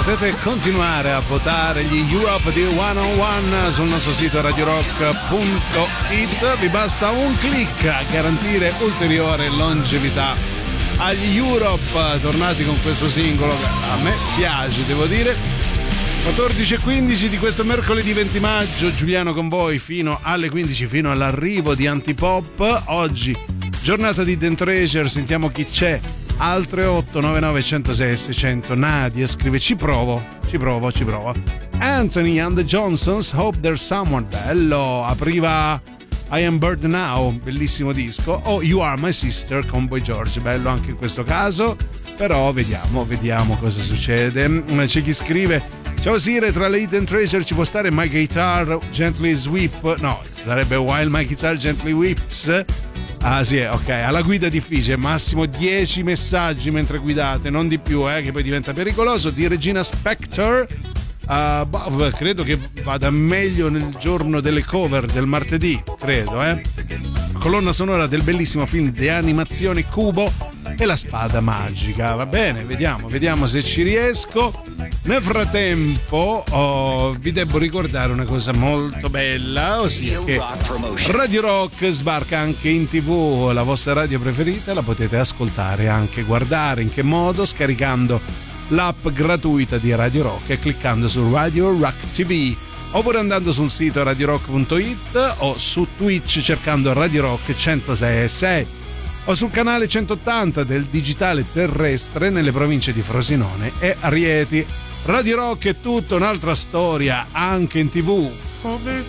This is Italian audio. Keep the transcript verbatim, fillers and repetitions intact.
Potete continuare a votare gli Europe di One on One sul nostro sito radio rock punto it. Vi basta un click a garantire ulteriore longevità agli Europe, tornati con questo singolo che a me piace, devo dire. quattordici e quindici di questo mercoledì venti maggio, Giuliano con voi fino alle quindici, fino all'arrivo di Antipop. Oggi giornata di Dance Treasure, sentiamo chi c'è al tre otto nove nove uno zero sei sei zero zero. Nadia scrive: ci provo, ci provo, ci provo. Anthony and the Johnsons, Hope There's Someone. Bello, apriva I Am Bird Now, bellissimo disco. O You Are My Sister con Boy George, bello anche in questo caso. Però vediamo, vediamo cosa succede. C'è chi scrive: ciao Sire, tra le Hidden Treasure ci può stare My Guitar Gently Sweep? No, sarebbe While My Guitar Gently Weeps. Ah sì, ok, alla guida difficile, massimo dieci messaggi mentre guidate, non di più, eh, che poi diventa pericoloso. Di Regina Spektor, uh, boh, credo che vada meglio nel giorno delle cover del martedì, credo, eh. Colonna sonora del bellissimo film di animazione Kubo e la spada magica. Va bene, vediamo, vediamo se ci riesco. Nel frattempo oh, vi devo ricordare una cosa molto bella, ossia che Radio Rock sbarca anche in tivù, la vostra radio preferita, la potete ascoltare, anche guardare. In che modo? Scaricando l'app gratuita di Radio Rock e cliccando su Radio Rock ti vu, oppure andando sul sito radio rock punto it o su Twitch cercando Radio Rock centosei e sei, o sul canale centottanta del digitale terrestre nelle province di Frosinone e Rieti. Radio Rock è tutta un'altra storia anche in tivù.